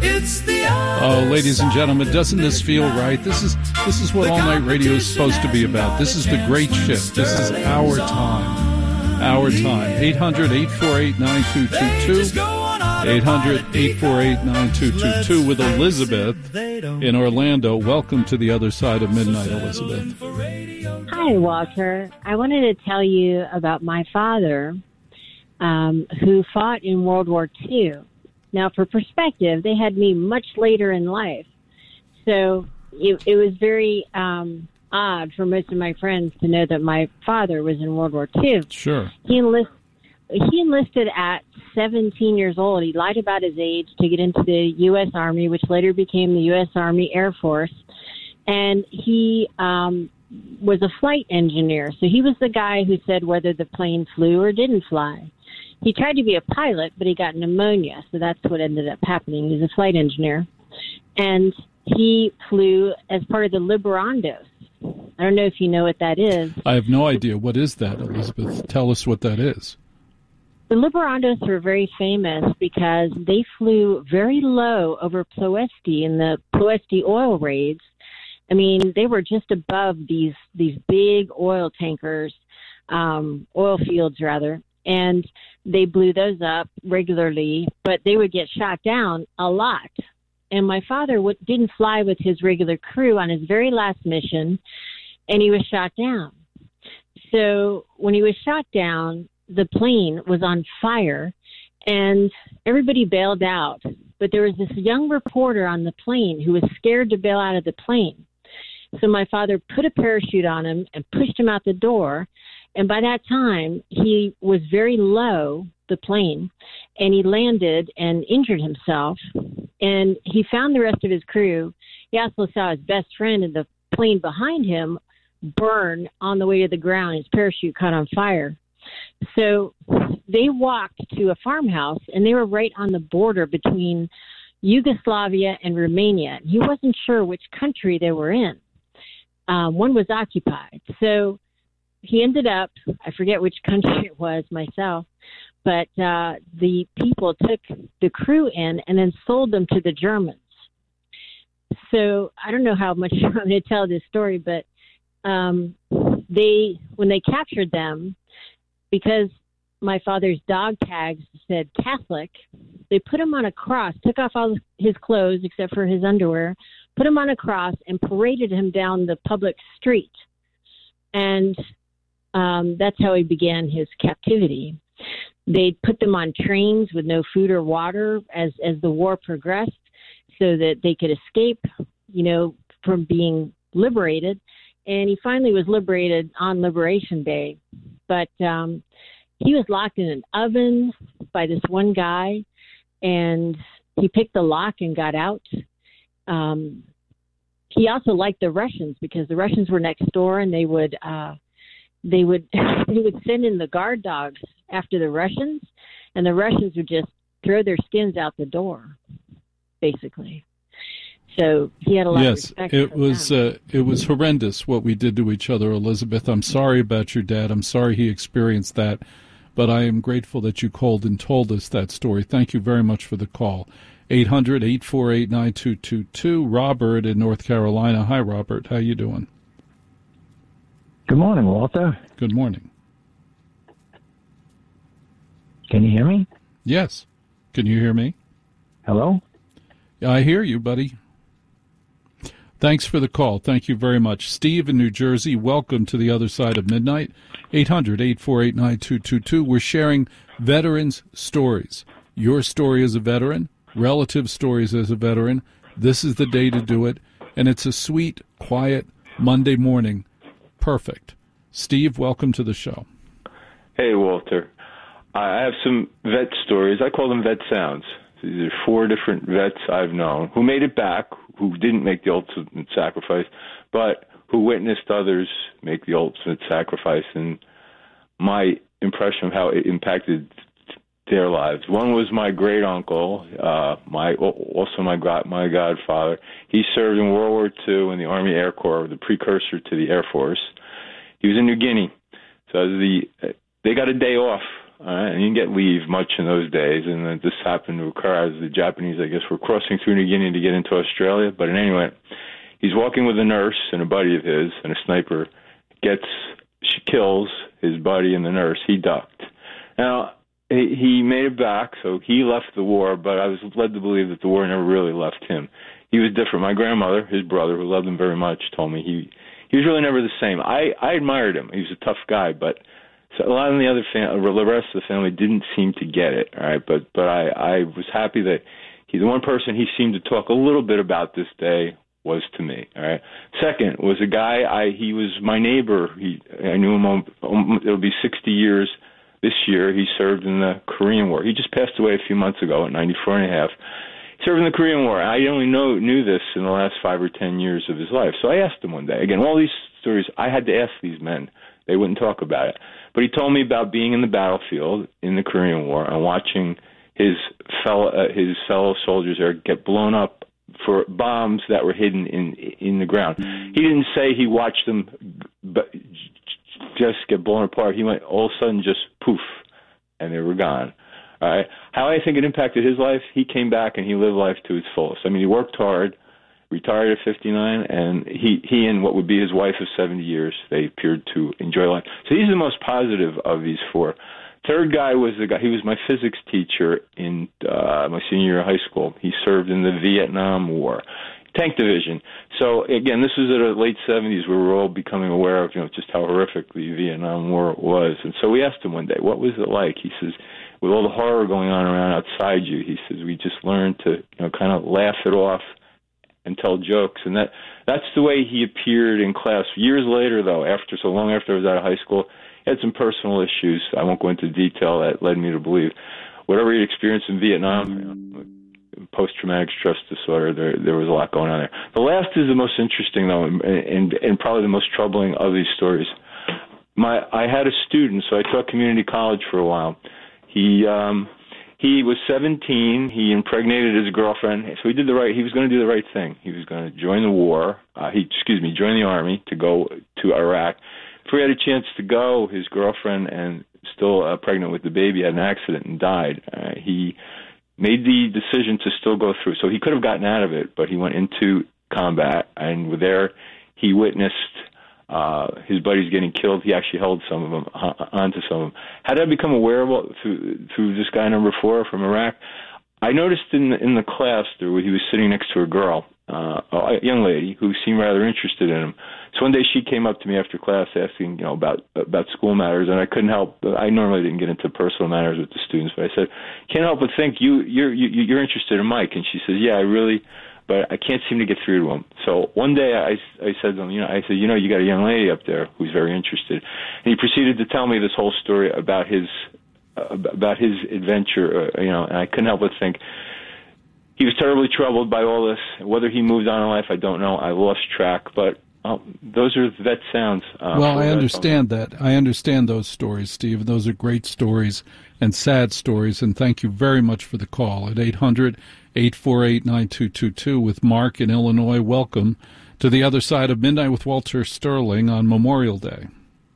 Oh, ladies and gentlemen, doesn't this feel right? This is what all night radio is supposed to be about. This is the great shift. This is our time. Our time. 800-848-9222. 800-848-9222 with Elizabeth in Orlando. Welcome to the other side of midnight, Elizabeth. Hi, Walter. I wanted to tell you about my father, who fought in World War II. Now, for perspective, they had me much later in life. So it was very odd for most of my friends to know that my father was in World War II. Sure. He enlisted at 17 years old. He lied about his age to get into the U.S. Army, which later became the U.S. Army Air Force. And he was a flight engineer. So he was the guy who said whether the plane flew or didn't fly. He tried to be a pilot, but he got pneumonia. So that's what ended up happening. He's a flight engineer. And he flew as part of the Liberandos. I don't know if you know what that is. I have no idea. What is that, Elizabeth? Tell us what that is. The Liberandos were very famous because they flew very low over Ploesti in the Ploesti oil raids. I mean, they were just above these big oil tankers, oil fields rather, and they blew those up regularly, but they would get shot down a lot. And my father didn't fly with his regular crew on his very last mission, and he was shot down. So when he was shot down, the plane was on fire and everybody bailed out. But there was this young reporter on the plane who was scared to bail out of the plane. So my father put a parachute on him and pushed him out the door. And by that time, he was very low, the plane, and he landed and injured himself. And he found the rest of his crew. He also saw his best friend in the plane behind him burn on the way to the ground. His parachute caught on fire. So they walked to a farmhouse, and they were right on the border between Yugoslavia and Romania. He wasn't sure which country they were in. One was occupied. So he ended up, I forget which country it was myself, but the people took the crew in and then sold them to the Germans. So I don't know how much I'm going to tell this story, but when they captured them, because my father's dog tags said Catholic, they put him on a cross, took off all his clothes except for his underwear, put him on a cross, and paraded him down the public street. And that's how he began his captivity. They put them on trains with no food or water as the war progressed so that they could escape, from being liberated. And he finally was liberated on Liberation Day. But he was locked in an oven by this one guy, and he picked the lock and got out. He also liked the Russians because the Russians were next door, and they would send in the guard dogs after the Russians, and the Russians would just throw their skins out the door, basically. So he had a lot of respect for them. It was horrendous what we did to each other, Elizabeth. I'm sorry about your dad. I'm sorry he experienced that, but I am grateful that you called and told us that story. Thank you very much for the call. 800-848-9222. Robert in North Carolina. Hi, Robert. How you doing? Good morning, Walter. Good morning. Can you hear me? Yes. Can you hear me? Hello? I hear you, buddy. Thanks for the call. Thank you very much. Steve in New Jersey, welcome to the other side of midnight. 800-848-9222. We're sharing veterans' stories. Your story as a veteran, relative stories as a veteran. This is the day to do it. And it's a sweet, quiet Monday morning. Perfect. Steve, welcome to the show. Hey, Walter. I have some vet stories. I call them vet sounds. These are 4 different vets I've known who made it back, who didn't make the ultimate sacrifice, but who witnessed others make the ultimate sacrifice, and my impression of how it impacted their lives. One was my great uncle, also my godfather. He served in World War II in the Army Air Corps, the precursor to the Air Force. He was in New Guinea, so they got a day off and you didn't get leave much in those days, and this happened to occur as the Japanese, I guess, were crossing through New Guinea to get into Australia. But in any way, he's walking with a nurse and a buddy of his, and a sniper she kills his buddy and the nurse. He ducked. Now, he made it back, so he left the war, but I was led to believe that the war never really left him. He was different. My grandmother, his brother, who loved him very much, told me he was really never the same. I admired him. He was a tough guy, but so a lot of the rest of the family didn't seem to get it. All right, but I was happy that the one person he seemed to talk a little bit about this day was to me. All right. Second was a guy. He was my neighbor. I knew him. It'll be 60 years this year. He served in the Korean War. He just passed away a few months ago at 94 and a half. He served in the Korean War. I only knew this in the last 5 or 10 years of his life. So I asked him one day. Again, all these stories, I had to ask these men. They wouldn't talk about it. But he told me about being in the battlefield in the Korean War and watching his fellow soldiers there get blown up for bombs that were hidden in the ground. He didn't say he watched them just get blown apart. He went all of a sudden just poof, and they were gone. All right. How I think it impacted his life, he came back and he lived life to its fullest. I mean, he worked hard, retired at 59, and he and what would be his wife of 70 years, they appeared to enjoy life. So he's the most positive of these four. Third guy was the guy, he was my physics teacher in my senior year of high school. He served in the Vietnam War, tank division. So again, this was in the late 70s where we were all becoming aware of, just how horrific the Vietnam War was. And so we asked him one day, what was it like? He says, with all the horror going on around outside you, he says, we just learned to, kind of laugh it off and tell jokes. And that's the way he appeared in class. Years later, though, so long after I was out of high school, he had some personal issues. I won't go into detail that led me to believe whatever he'd experienced in Vietnam, post-traumatic stress disorder, there was a lot going on there. The last is the most interesting, though, and probably the most troubling of these stories. I had a student, so I taught community college for a while. He was 17. He impregnated his girlfriend. So he was going to do the right thing. He was going to join the war. Join the army to go to Iraq. Before he had a chance to go, his girlfriend, and still pregnant with the baby, had an accident and died. He made the decision to still go through. So he could have gotten out of it, but he went into combat, and there he witnessed his buddies getting killed. He actually held some of them, onto some of them. How did I become aware of through this guy number 4 from Iraq? I noticed in the class he was sitting next to a girl, a young lady who seemed rather interested in him. So one day she came up to me after class asking, about school matters, and I couldn't help. I normally didn't get into personal matters with the students, but I said, "Can't help but think you're interested in Mike." And she says, "Yeah, I really." But I can't seem to get through to him. So one day I said to him, you got a young lady up there who's very interested. And he proceeded to tell me this whole story about his adventure, and I couldn't help but think he was terribly troubled by all this. Whether he moved on in life, I don't know. I lost track, but those are vet sounds. Well, I understand that. I understand those stories, Steve. Those are great stories and sad stories, and thank you very much for the call at 800-848-9222 with Mark in Illinois. Welcome to the other side of Midnight with Walter Sterling on Memorial Day.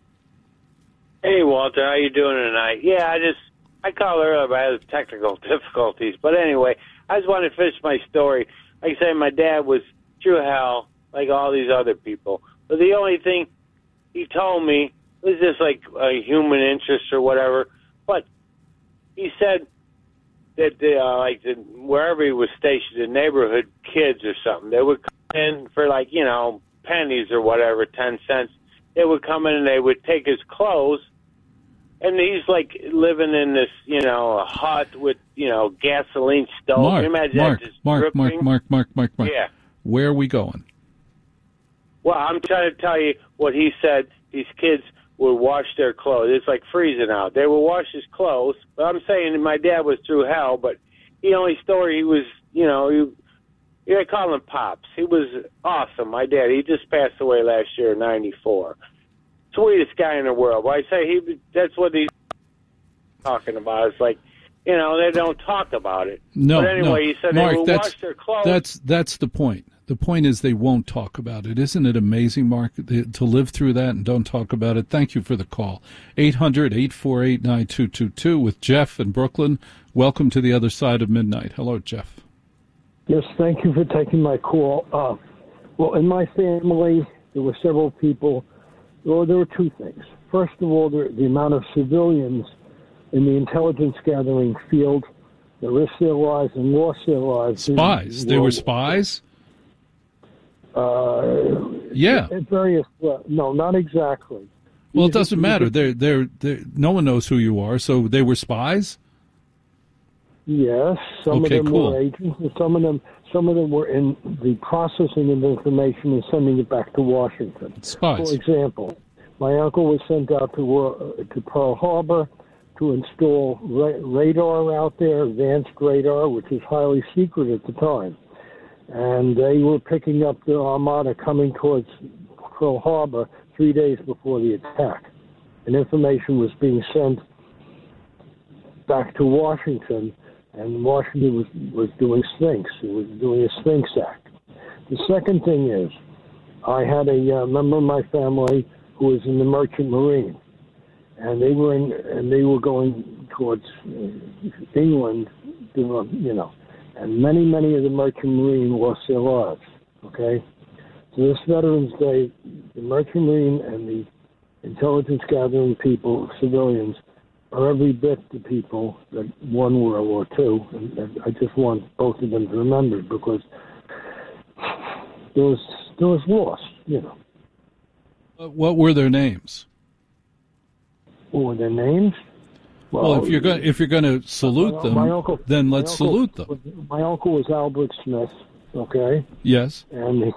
Hey, Walter, how you doing tonight? Yeah, I called earlier, but I had technical difficulties. But anyway, I just wanted to finish my story. Like I said, my dad was through hell, like all these other people. But the only thing he told me was just like a human interest or whatever. But he said that wherever he was stationed, the neighborhood kids or something, they would come in for pennies or whatever, 10 cents. They would come in and they would take his clothes. And he's living in this, a hut with, gasoline stove. Mark. Yeah. Where are we going? Well, I'm trying to tell you what he said. These kids would wash their clothes. It's like freezing out. They would wash his clothes. But I'm saying my dad was through hell, but the only story he was, I call him Pops. He was awesome, my dad. He just passed away last year, 94. Sweetest guy in the world. Well, I say that's what he's talking about. It's like, they don't talk about it. No, but anyway, he said Mark, they would wash their clothes. That's the point. The point is they won't talk about it. Isn't it amazing, Mark, to live through that and don't talk about it? Thank you for the call. 800-848-9222 with Jeff in Brooklyn. Welcome to the other side of midnight. Hello, Jeff. Yes, thank you for taking my call. Well, in my family, there were several people. Well, there were two things. First of all, the amount of civilians in the intelligence gathering field that risked their lives and lost their lives. Spies. They were spies? Yeah. At various, no, not exactly. Well, it doesn't matter. They're, no one knows who you are, so they were spies? Yes, some of them cool. were agents, and some of them were in the processing of information and sending it back to Washington. Spies. For example, my uncle was sent out to Pearl Harbor to install radar out there, advanced radar, which is highly secret at the time. And they were picking up the Armada coming towards Pearl Harbor 3 days before the attack. And information was being sent back to Washington, and Washington was doing Sphinx. It was doing a Sphinx Act. The second thing is, I had a member of my family who was in the Merchant Marine, and they were going towards England, and many of the Merchant Marine lost their lives. Okay, so this Veterans Day, the Merchant Marine and the intelligence gathering people, civilians, are every bit the people that won World War II, and I just want both of them to remember, because there was loss, What were their names? What were their names? Well, if you're going to salute them, then let's salute them. My uncle was Albert Smith, okay? Yes. And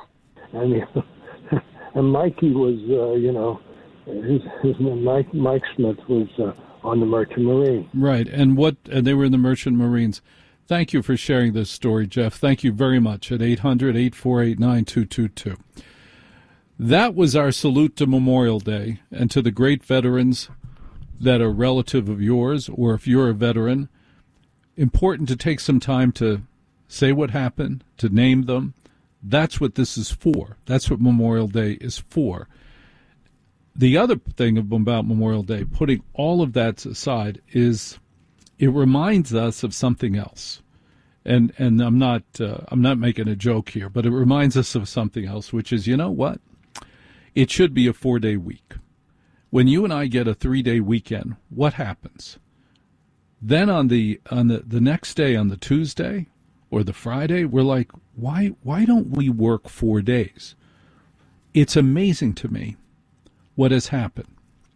Mikey was, his name Mike Smith was on the Merchant Marine. Right, and they were in the Merchant Marines. Thank you for sharing this story, Jeff. Thank you very much at 800-848-9222. That was our salute to Memorial Day and to the great veterans that are relative of yours, or if you're a veteran, important to take some time to say what happened, to name them. That's what this is for. That's what Memorial Day is for. The other thing about Memorial Day, putting all of that aside, is it reminds us of something else. And I'm not making a joke here, but it reminds us of something else, which is, you know what? It should be a 4-day week. When you and I get a 3-day weekend, what happens? Then on the next day, on the Tuesday or the Friday, we're like, why don't we work 4 days? It's amazing to me what has happened.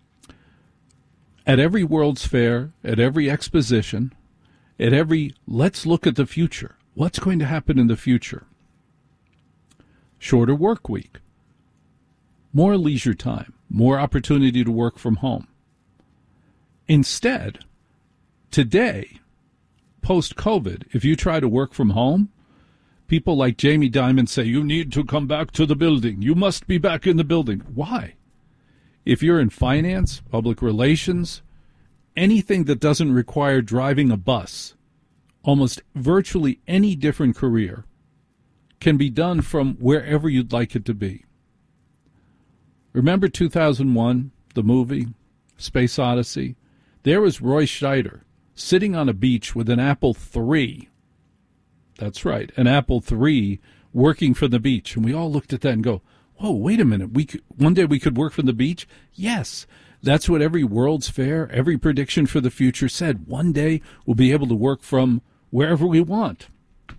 At every World's Fair, at every exposition, at every let's look at the future. What's going to happen in the future? Shorter work week. More leisure time. More opportunity to work from home. Instead, today, post-COVID, if you try to work from home, people like Jamie Dimon say, you need to come back to the building. You must be back in the building. Why? If you're in finance, public relations, anything that doesn't require driving a bus, almost virtually any different career can be done from wherever you'd like it to be. Remember 2001, the movie, Space Odyssey? There was Roy Scheider sitting on a beach with an Apple III. That's right, an Apple III working from the beach. And we all looked at that and go, whoa, wait a minute. One day we could work from the beach? Yes. That's what every World's Fair, every prediction for the future said. One day we'll be able to work from wherever we want.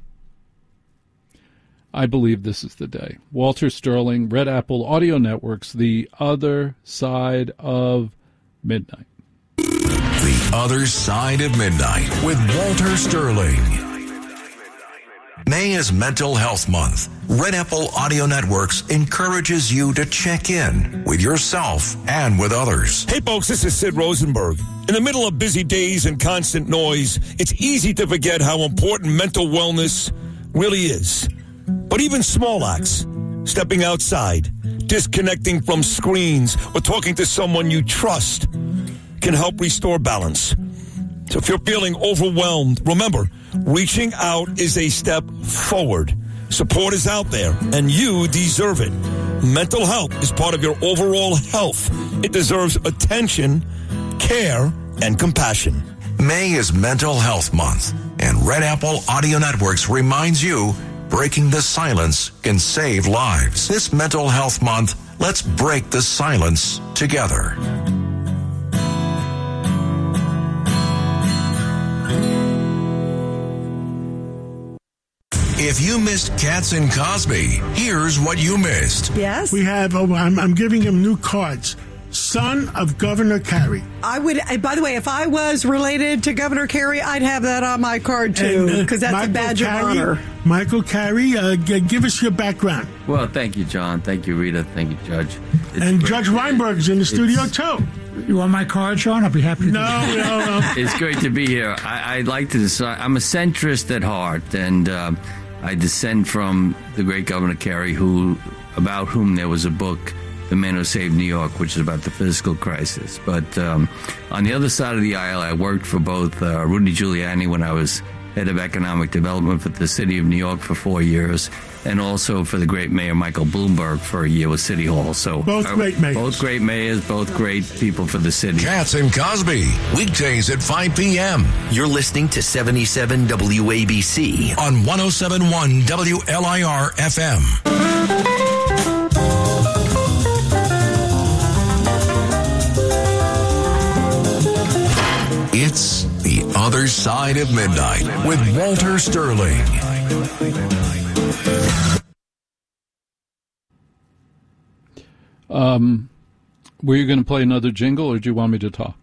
I believe this is the day. Walter Sterling, Red Apple Audio Networks, The Other Side of Midnight. The Other Side of Midnight with Walter Sterling. May is Mental Health Month. Red Apple Audio Networks encourages you to check in with yourself and with others. Hey folks, this is Sid Rosenberg. In the middle of busy days and constant noise, it's easy to forget how important mental wellness really is. But even small acts, stepping outside, disconnecting from screens, or talking to someone you trust can help restore balance. So if you're feeling overwhelmed, remember, reaching out is a step forward. Support is out there, and you deserve it. Mental health is part of your overall health. It deserves attention, care, and compassion. May is Mental Health Month, and Red Apple Audio Networks reminds you, breaking the silence can save lives. This Mental Health Month, let's break the silence together. If you missed Katz and Cosby, here's what you missed. Yes? We have, I'm giving him new cards. Son of Governor Carey. I would, by the way, if I was related to Governor Carey, I'd have that on my card too, because that's Michael a badge of honor. Michael Carey, give us your background. Well, thank you, John. Thank you, Rita. Thank you, Judge. And Judge Weinberg's in the studio too. You want my card, Sean? I'll be happy to. No. It's great to be here. I'd like to decide. I'm a centrist at heart, and I descend from the great Governor Carey, about whom there was a book, The Man Who Saved New York, which is about the fiscal crisis. But on the other side of the aisle, I worked for both Rudy Giuliani when I was head of economic development for the city of New York for 4 years, and also for the great mayor Michael Bloomberg for a year with City Hall. So both great mayors. Both great mayors, both great people for the city. Katz and Cosby, weekdays at 5 p.m. You're listening to 77 WABC on 107.1 WLIR FM. It's The Other Side of Midnight with Walter Sterling. Were you going to play another jingle, or do you want me to talk?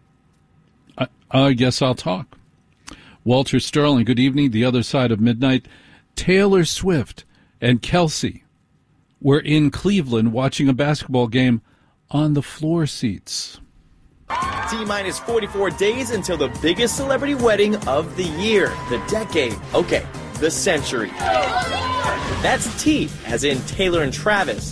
I guess I'll talk. Walter Sterling, good evening. The Other Side of Midnight. Taylor Swift and Kelsey were in Cleveland watching a basketball game on the floor seats. T-minus 44 days until the biggest celebrity wedding of the year, the decade, okay, the century. That's T, as in Taylor and Travis.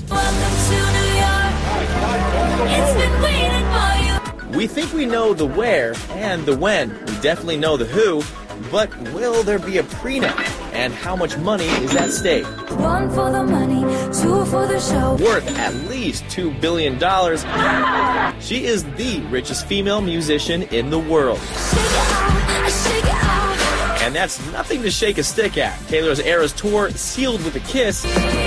We think we know the where and the when. We definitely know the who, but will there be a prenup? And how much money is at stake? One for the money, two for the show. Worth at least $2 billion. She is the richest female musician in the world. Shake it out. And that's nothing to shake a stick at. Taylor's Eras Tour, sealed with a kiss,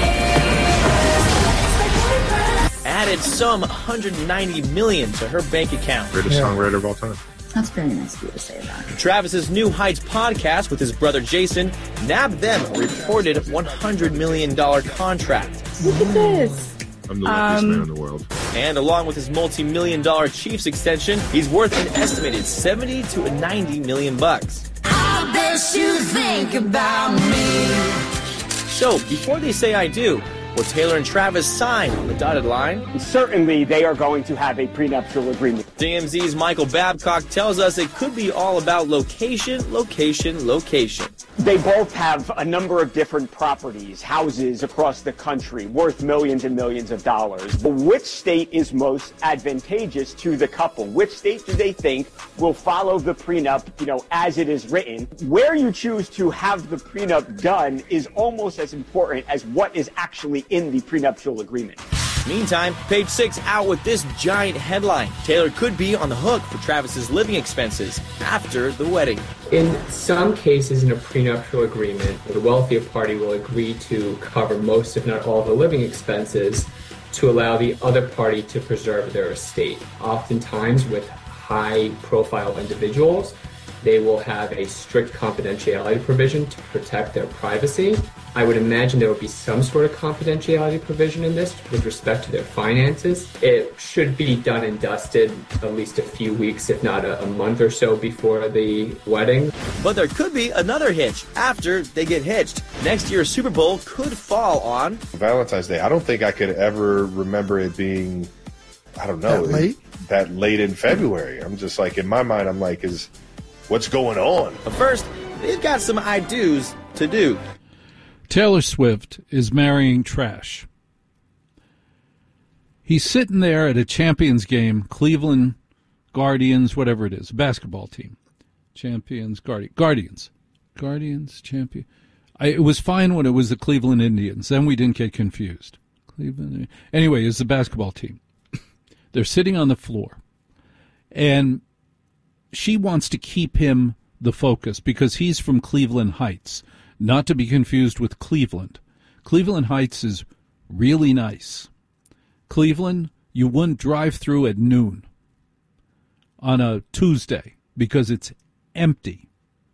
added some $190 million to her bank account. Greatest songwriter of all time. That's very nice of you to say that. Travis's New Heights podcast with his brother Jason nabbed them a reported $100 million contract. Look at this. I'm the luckiest man in the world. And along with his multi-million-dollar Chiefs extension, he's worth an estimated $70 to $90 million. I bet you think about me. So, before they say I do, will Taylor and Travis sign on the dotted line? Certainly, they are going to have a prenuptial agreement. DMZ's Michael Babcock tells us it could be all about location, location, location. They both have a number of different properties, houses across the country, worth millions and millions of dollars. But which state is most advantageous to the couple? Which state do they think will follow the prenup, as it is written? Where you choose to have the prenup done is almost as important as what is actually in the prenuptial agreement. Meantime, Page 6 out with this giant headline. Taylor could be on the hook for Travis's living expenses after the wedding. In some cases in a prenuptial agreement, the wealthier party will agree to cover most, if not all, the living expenses to allow the other party to preserve their estate. Oftentimes with high-profile individuals, they will have a strict confidentiality provision to protect their privacy. I would imagine there would be some sort of confidentiality provision in this with respect to their finances. It should be done and dusted at least a few weeks, if not a month or so before the wedding. But there could be another hitch after they get hitched. Next year's Super Bowl could fall on Valentine's Day. I don't think I could ever remember it being, that late in February. I'm just like, in my mind, I'm like, what's going on? But first, they've got some I-dos to do. Taylor Swift is marrying trash. He's sitting there at a Champions game, Cleveland Guardians, whatever it is, basketball team. Champions, Guardians, champion. It was fine when it was the Cleveland Indians. Then we didn't get confused. Anyway, it's the basketball team. They're sitting on the floor. And she wants to keep him the focus because he's from Cleveland Heights, not to be confused with Cleveland. Cleveland Heights is really nice. Cleveland, you wouldn't drive through at noon on a Tuesday because it's empty.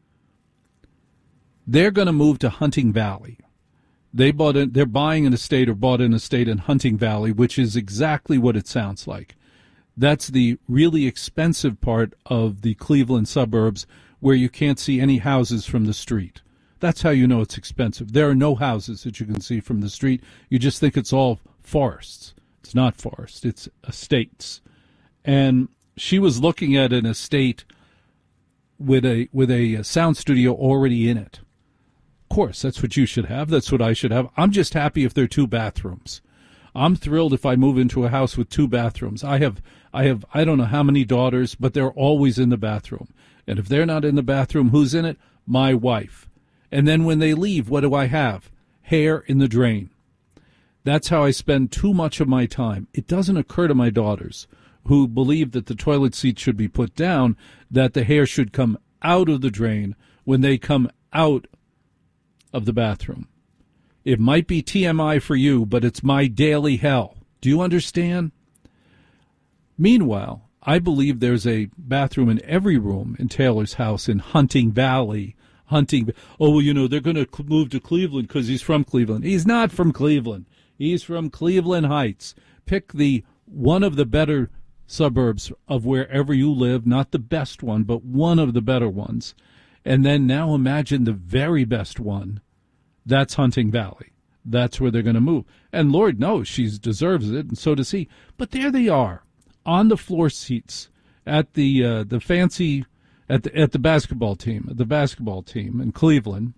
They're going to move to Hunting Valley. They're buying an estate or bought an estate in Hunting Valley, which is exactly what it sounds like. That's the really expensive part of the Cleveland suburbs where you can't see any houses from the street. That's how you know it's expensive. There are no houses that you can see from the street. You just think it's all forests. It's not forest. It's estates. And she was looking at an estate with a sound studio already in it. Of course, that's what you should have. That's what I should have. I'm just happy if there are 2 bathrooms. I'm thrilled if I move into a house with 2 bathrooms. I don't know how many daughters, but they're always in the bathroom. And if they're not in the bathroom, who's in it? My wife. And then when they leave, what do I have? Hair in the drain. That's how I spend too much of my time. It doesn't occur to my daughters, who believe that the toilet seat should be put down, that the hair should come out of the drain when they come out of the bathroom. It might be TMI for you, but it's my daily hell. Do you understand? Meanwhile, I believe there's a bathroom in every room in Taylor's house in Hunting Valley. Oh, well, you know, they're going to move to Cleveland because he's from Cleveland. He's not from Cleveland. He's from Cleveland Heights. Pick one of the better suburbs of wherever you live, not the best one, but one of the better ones. And then now imagine the very best one. That's Hunting Valley. That's where they're going to move. And Lord knows she deserves it, and so does he. But there they are, on the floor seats at the fancy at the basketball team in Cleveland.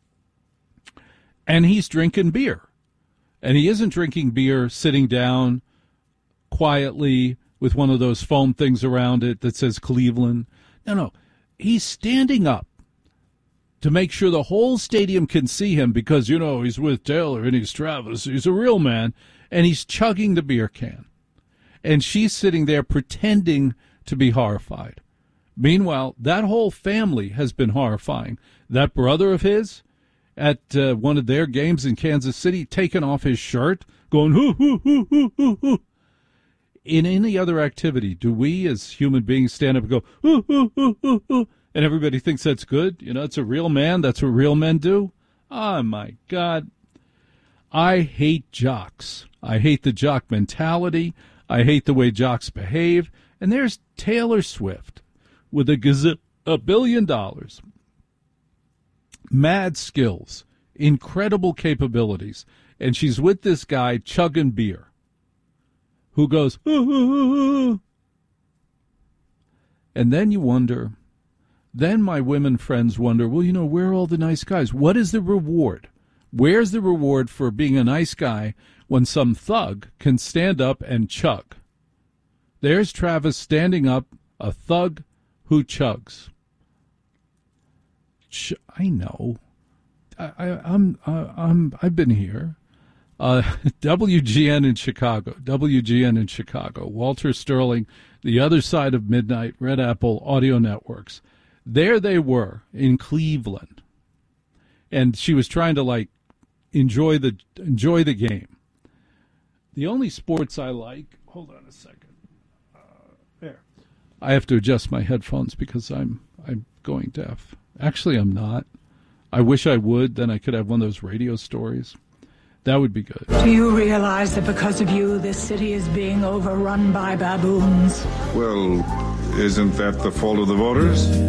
And he's drinking beer. And he isn't drinking beer sitting down quietly with one of those foam things around it that says Cleveland. No. He's standing up to make sure the whole stadium can see him because, you know, he's with Taylor and he's Travis. He's a real man. And he's chugging the beer can. And she's sitting there pretending to be horrified. Meanwhile, that whole family has been horrifying. That brother of his at one of their games in Kansas City, taking off his shirt, going, hoo, hoo, hoo, hoo, hoo, hoo. In any other activity, do we as human beings stand up and go, hoo, hoo, hoo, hoo, hoo? And everybody thinks that's good? You know, it's a real man. That's what real men do? Oh, my God. I hate jocks. I hate the jock mentality. I hate the way jocks behave. And there's Taylor Swift with $1 billion. Mad skills. Incredible capabilities. And she's with this guy chugging beer who goes, ooh, ooh, ooh. And then you wonder... Then my women friends wonder, well, you know, where are all the nice guys? What is the reward? Where's the reward for being a nice guy when some thug can stand up and chug? There's Travis standing up, a thug who chugs. I know. I've been here. WGN in Chicago. Walter Sterling, the other side of midnight, Red Apple Audio Networks. There they were in Cleveland, and she was trying to enjoy the game. The only sports I like. Hold on a second. There. I have to adjust my headphones because I'm going deaf. Actually, I'm not. I wish I would. Then I could have one of those radio stories. That would be good. Do you realize that because of you, this city is being overrun by baboons? Well, isn't that the fault of the voters?